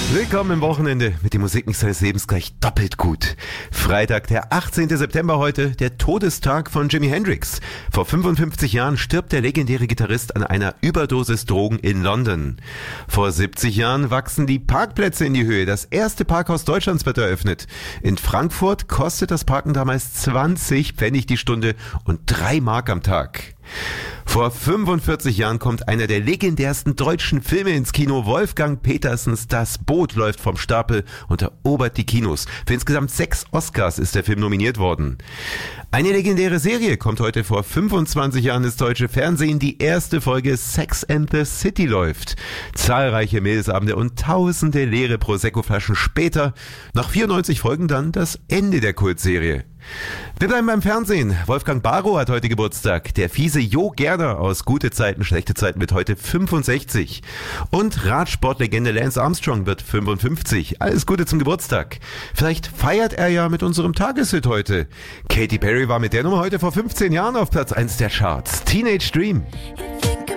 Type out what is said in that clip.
Willkommen im Wochenende mit dem Musikmix seines Lebens gleich doppelt gut. Freitag, der 18. September heute, der Todestag von Jimi Hendrix. Vor 55 Jahren stirbt der legendäre Gitarrist an einer Überdosis Drogen in London. Vor 70 Jahren wachsen die Parkplätze in die Höhe. Das erste Parkhaus Deutschlands wird eröffnet. In Frankfurt kostet das Parken damals 20 Pfennig die Stunde und 3 Mark am Tag. Vor 45 Jahren kommt einer der legendärsten deutschen Filme ins Kino. Wolfgang Petersens Das Boot läuft vom Stapel und erobert die Kinos. Für insgesamt 6 Oscars ist der Film nominiert worden. Eine legendäre Serie kommt heute. Vor 25 Jahren ins deutsche Fernsehen. Die erste Folge Sex and the City läuft. Zahlreiche Mädelsabende und tausende leere Prosecco-Flaschen später. Nach 94 Folgen dann das Ende der Kultserie. Wir bleiben beim Fernsehen. Wolfgang Barrow hat heute Geburtstag. Der fiese Jo Gerner aus Gute Zeiten, Schlechte Zeiten wird heute 65. Und Radsportlegende Lance Armstrong wird 55. Alles Gute zum Geburtstag. Vielleicht feiert er ja mit unserem Tageshit heute. Katy Perry war mit der Nummer heute vor 15 Jahren auf Platz 1 der Charts. Teenage Dream.